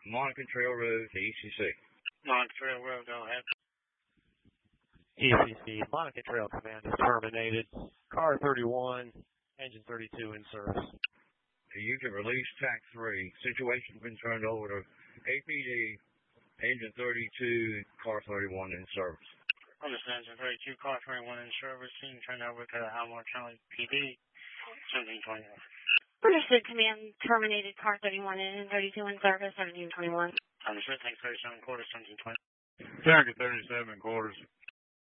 Monica Trail Road to ECC. Monica Trail Road, go ahead. ECC, Monica Trail command is terminated. Car 31, engine 32 in service. You can release TAC 3. Situation's been turned over to APD, engine 32, car 31 in service. Understand, engine 32, car 31 in service. You can turn over to Almore County PD, 1721. Understood, command terminated, car 31 in, 32 in service, 1721. Understood, thanks 37 quarters, 1720. Target 37 quarters.